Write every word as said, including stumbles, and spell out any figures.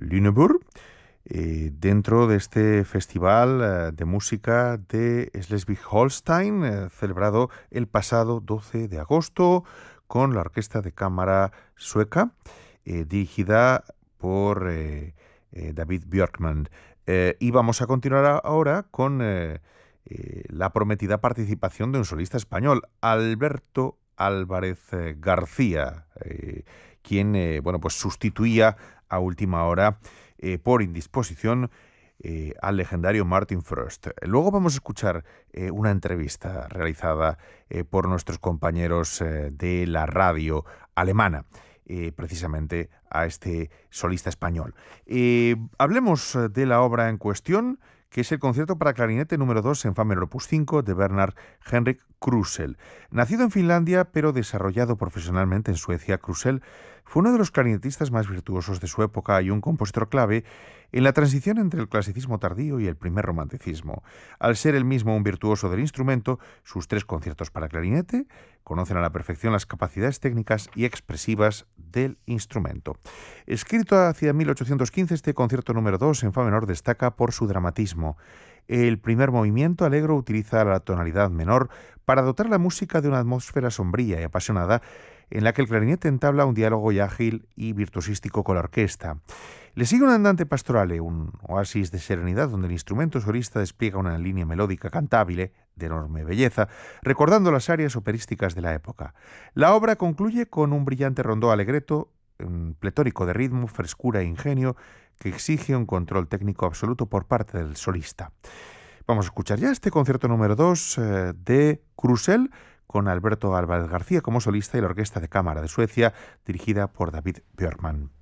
Lüneburg, eh, dentro de este festival eh, de música de Schleswig-Holstein, eh, celebrado el pasado doce de agosto con la Orquesta de Cámara Sueca, eh, dirigida por eh, eh, David Björkman. Eh, y vamos a continuar ahora con eh, eh, la prometida participación de un solista español, Alberto Álvarez eh, García, eh, quien eh, bueno, pues sustituía a última hora eh, por indisposición eh, al legendario Martin Frost. Luego vamos a escuchar eh, una entrevista realizada eh, por nuestros compañeros eh, de la radio alemana, eh, precisamente a este solista español. Eh, hablemos de la obra en cuestión, que es el concierto para clarinete número dos en fa menor opus cinco de Bernard Henrik Krusell. Nacido en Finlandia, pero desarrollado profesionalmente en Suecia, Krusell fue uno de los clarinetistas más virtuosos de su época y un compositor clave en la transición entre el clasicismo tardío y el primer romanticismo. Al ser él mismo un virtuoso del instrumento, sus tres conciertos para clarinete conocen a la perfección las capacidades técnicas y expresivas del instrumento. Escrito hacia mil ochocientos quince, este concierto número dos en fa menor destaca por su dramatismo. El primer movimiento, alegro, utiliza la tonalidad menor para dotar la música de una atmósfera sombría y apasionada en la que el clarinete entabla un diálogo y ágil y virtuosístico con la orquesta. Le sigue un andante pastorale, un oasis de serenidad donde el instrumento solista despliega una línea melódica cantable de enorme belleza, recordando las arias operísticas de la época. La obra concluye con un brillante rondó allegretto, un pletórico de ritmo, frescura e ingenio, que exige un control técnico absoluto por parte del solista. Vamos a escuchar ya este concierto número dos eh, de Krusell, con Alberto Álvarez García como solista y la Orquesta de Cámara de Suecia, dirigida por David Björkman.